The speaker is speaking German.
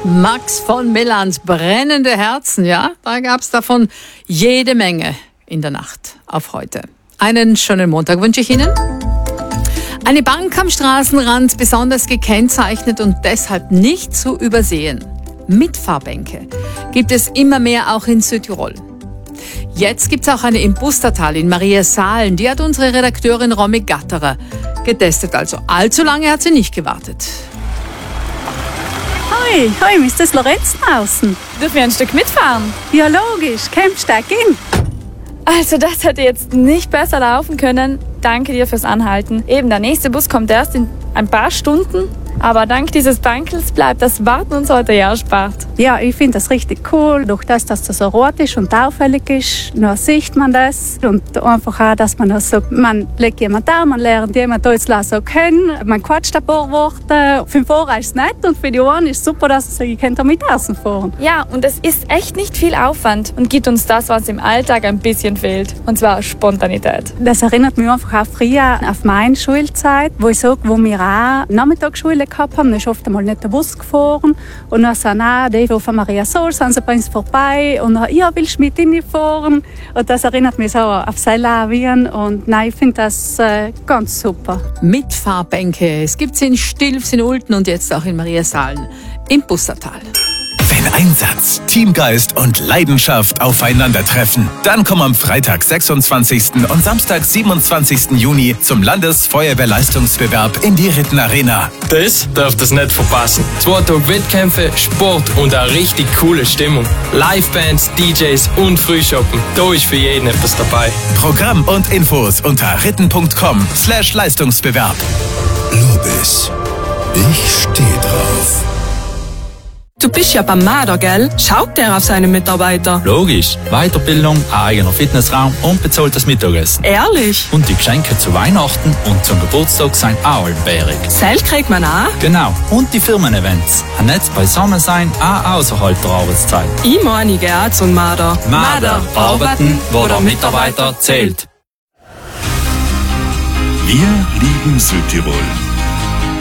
Max von Milans brennende Herzen, ja, da gab's davon jede Menge in der Nacht auf heute. Einen schönen Montag wünsche ich Ihnen. Eine Bank am Straßenrand, besonders gekennzeichnet und deshalb nicht zu übersehen. Mitfahrbänke gibt es immer mehr auch in Südtirol. Jetzt gibt's auch eine im Pustertal in Mariasaalen. Die hat unsere Redakteurin Romy Gatterer getestet. Also allzu lange hat sie nicht gewartet. Hoi, ist das Lorenz draußen? Dürfen wir ein Stück mitfahren? Ja, logisch. Komm, steig in. Also das hätte jetzt nicht besser laufen können. Danke dir fürs Anhalten. Eben, der nächste Bus kommt erst in ein paar Stunden. Aber dank dieses Bankels bleibt das Warten uns heute ja erspart. Ja, ich finde das richtig cool. Durch das, dass das so rot ist und auffällig ist, nur sieht man das. Und einfach auch, dass man so, man legt jemand da, man lernt jemand Deutsch so kennen, man quatscht ein paar Worte. Für den Fahrer ist es nett und für die Ohren ist es super, dass sie mit Essen fahren. Ja, und es ist echt nicht viel Aufwand und gibt uns das, was im Alltag ein bisschen fehlt. Und zwar Spontanität. Das erinnert mich einfach auch früher auf meine Schulzeit, wo ich sage, wo wir auch Nachmittagsschule gehabt haben, dann ist oft einmal nicht der Bus gefahren und dann sind auch die von Mariasaalen sind sie bei uns vorbei und dann, ja, willst du mit hinfahren? Und das erinnert mich so auf Seilawien und nein, ich finde das ganz super. Mitfahrbänke, es gibt sie in Stilfs, in Ulten und jetzt auch in Mariasaalen im Pustertal. Wenn Einsatz, Teamgeist und Leidenschaft aufeinandertreffen, dann komm am Freitag, 26. und Samstag, 27. Juni zum Landesfeuerwehrleistungsbewerb in die Ritten Arena. Das dürft ihr nicht verpassen. 2 Tage Wettkämpfe, Sport und eine richtig coole Stimmung. Livebands, DJs und Frühshoppen. Da ist für jeden etwas dabei. Programm und Infos unter ritten.com/Leistungsbewerb. Lobis. Ich steh drauf. Du bist ja beim Marder, gell? Schaut der auf seine Mitarbeiter? Logisch. Weiterbildung, eigener Fitnessraum und bezahltes Mittagessen. Ehrlich? Und die Geschenke zu Weihnachten und zum Geburtstag sind auch allbärig. Seil kriegt man auch? Genau. Und die Firmen-Events. Ein Netz beisammen sein, auch außerhalb der Arbeitszeit. Ich meine, ich gehe auch zum Marder. Marder. Arbeiten, wo der Mitarbeiter zählt. Wir lieben Südtirol.